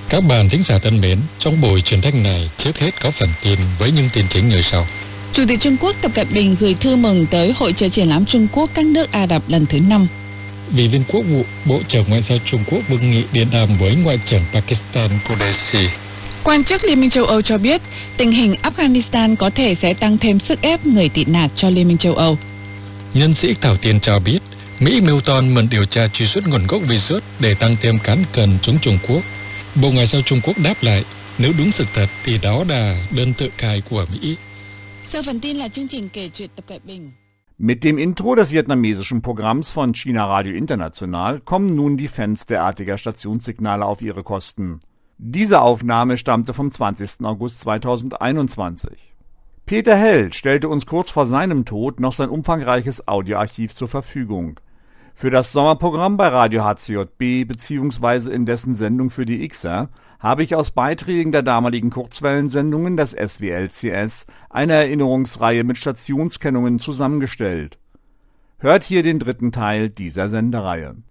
Các bạn thính giả thân mến, trong buổi truyền thanh này, trước hết có phần tin với những tin chính như sau. Chủ tịch Trung Quốc Tập Cận Bình gửi thư mừng tới Hội chợ triển lãm Trung Quốc các nước Ả Rập lần thứ 5. Ủy viên Quốc vụ, Bộ trưởng Ngoại giao Trung Quốc Vương Nghị điện đàm với Ngoại trưởng Pakistan Qureshi. Quan chức Liên minh châu Âu cho biết, tình hình Afghanistan có thể sẽ tăng thêm sức ép người tị nạn cho Liên minh châu Âu. Nhân sĩ Thảo Tiên cho biết, Mỹ mưu toan mượn điều tra truy xuất nguồn gốc virus để tăng thêm cán cân chống Trung Quốc. Bộ Ngoại giao Trung Quốc đáp lại, nếu đúng sự thật thì đó là đơn tự khai của Mỹ. Sau phần tin là chương trình kể chuyện Tập Cận Bình. Mit dem Intro des vietnamesischen Programms von China Radio International kommen nun die Fans derartiger Stationssignale auf ihre Kosten. Diese Aufnahme stammte vom 20. August 2021. Peter Hell stellte uns kurz vor seinem Tod noch sein umfangreiches Audioarchiv zur Verfügung. Für das Sommerprogramm bei Radio HCJB bzw. in dessen Sendung für die Xer habe ich aus Beiträgen der damaligen Kurzwellensendungen des SWLCS eine Erinnerungsreihe mit Stationskennungen zusammengestellt. Hört hier den dritten Teil dieser Sendereihe.